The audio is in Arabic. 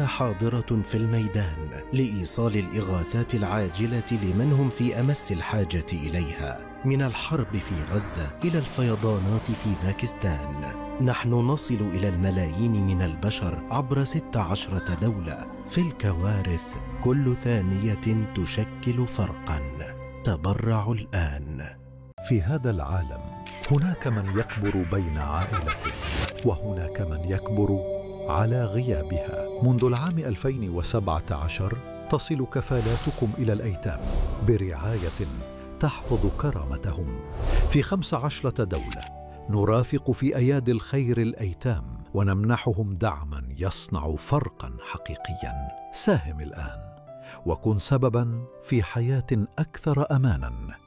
حاضرة في الميدان لإيصال الإغاثات العاجلة لمن هم في أمس الحاجة إليها، من الحرب في غزة إلى الفيضانات في باكستان. نحن نصل إلى الملايين من البشر عبر 16 دولة. في الكوارث كل ثانية تشكل فرقا. تبرعوا الآن. في هذا العالم هناك من يكبر بين عائلته، وهناك من يكبر على غيابها. منذ العام 2017 تصل كفالاتكم إلى الأيتام برعاية تحفظ كرامتهم. في 15 دولة نرافق في أيادي الخير الأيتام ونمنحهم دعما يصنع فرقا حقيقيا. ساهم الآن وكن سببا في حياة أكثر أمانا.